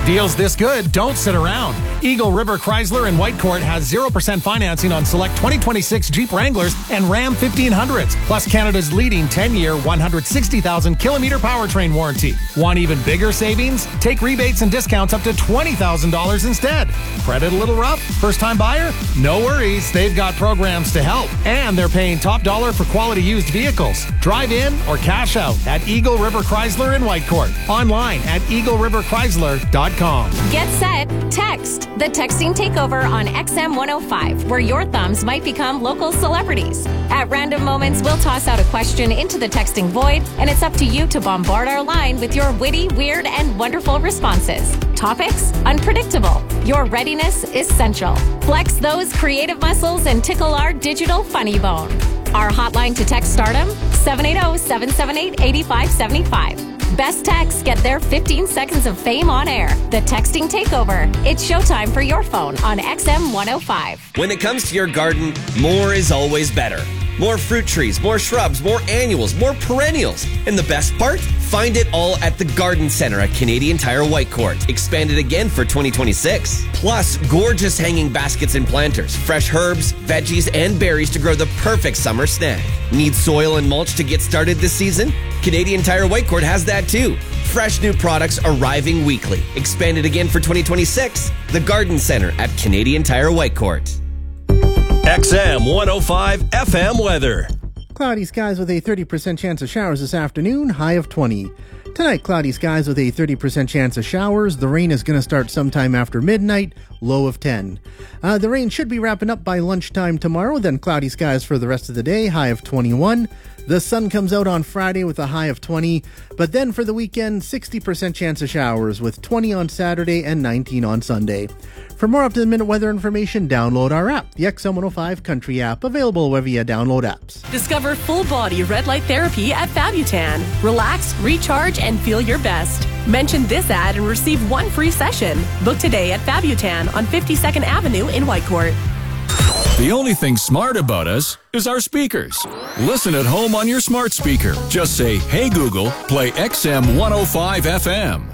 Deals this good don't sit around. Eagle River Chrysler in Whitecourt has 0% financing on select 2026 Jeep Wranglers and Ram 1500s, plus Canada's leading 10-year, 160,000-kilometer powertrain warranty. Want even bigger savings? Take rebates and discounts up to $20,000 instead. Credit a little rough? First-time buyer? No worries. They've got programs to help. And they're paying top dollar for quality used vehicles. Drive in or cash out at Eagle River Chrysler in Whitecourt. Online at eagleriverchrysler.com. Get set, text. The texting takeover on XM 105, where your thumbs might become local celebrities. At random moments, we'll toss out a question into the texting void, and it's up to you to bombard our line with your witty, weird, and wonderful responses. Topics? Unpredictable. Your readiness is essential. Flex those creative muscles and tickle our digital funny bone. Our hotline to text stardom, 780-778-8575. Best texts get their 15 seconds of fame on air. The texting takeover. It's showtime for your phone on XM 105. When it comes to your garden, more is always better. More fruit trees, more shrubs, more annuals, more perennials. And the best part? Find it all at the Garden Center at Canadian Tire Whitecourt. Expanded again for 2026. Plus, gorgeous hanging baskets and planters, fresh herbs, veggies, and berries to grow the perfect summer snack. Need soil and mulch to get started this season? Canadian Tire Whitecourt has that too. Fresh new products arriving weekly. Expanded again for 2026. The Garden Center at Canadian Tire Whitecourt. XM 105 FM weather. Cloudy skies with a 30% chance of showers this afternoon, high of 20. Tonight, cloudy skies with a 30% chance of showers. The rain is going to start sometime after midnight, low of 10. The rain should be wrapping up by lunchtime tomorrow, then cloudy skies for the rest of the day, high of 21. The sun comes out on Friday with a high of 20, but then for the weekend, 60% chance of showers with 20 on Saturday and 19 on Sunday. For more up-to-the-minute weather information, download our app, the XM 105 Country app, available wherever you download apps. Discover full-body red light therapy at Fabutan. Relax, recharge, and feel your best. Mention this ad and receive one free session. Book today at Fabutan on 52nd Avenue in Whitecourt. The only thing smart about us is our speakers. Listen at home on your smart speaker. Just say, "Hey Google, play XM 105 FM."